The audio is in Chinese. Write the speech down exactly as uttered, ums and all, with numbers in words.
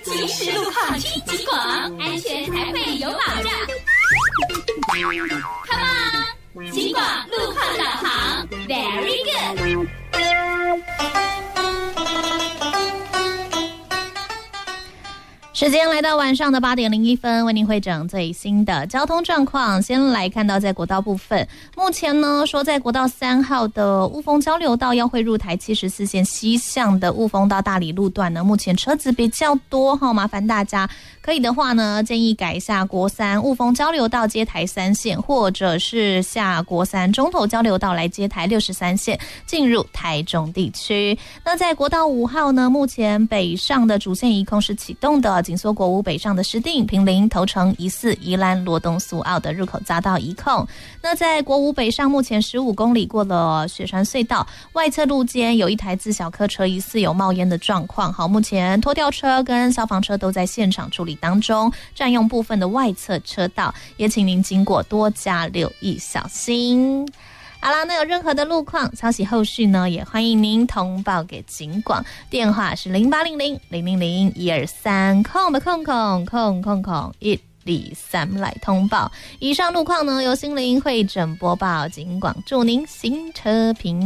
即时路况听警广，安全才会有保障。Come on， 警广路况导航 ，Very good。 时间来到晚上的八点零一分，为您汇整最新的交通状况。先来看到在国道部分，目前呢说在国道三号的雾峰交流道要汇入台七十四线西向的雾峰到大理路段呢，目前车子比较多哈，麻烦大家可以的话呢，建议改下国三雾峰交流道接台三线，或者是下国三中投交流道来接台六十三线，进入台中地区。那在国道五号呢，目前北上的主线移空是启动的。紧缩国五北上的石碇、坪林、头城、宜四、宜兰、罗东、苏澳的入口匝道移控。那在国五北上，目前十五公里过了雪山隧道，外侧路肩有一台自小客车疑似有冒烟的状况。好，目前拖吊车跟消防车都在现场处理当中，占用部分的外侧车道，也请您经过多加留意小心。好啦，那有任何的路况消息，后续呢也欢迎您通报给警广，电话是零八零零零零零一二三空的空空空空空一二三来通报。以上路况呢由心灵会诊播报，警广祝您行车平安。